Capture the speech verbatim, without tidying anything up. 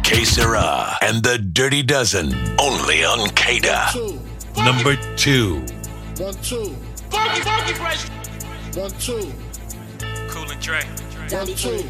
K Sarah and the Dirty Dozen, only on K D A. Two. Number two. One, two. Funky, funky fresh. One, two. Cool and Dre. One, two.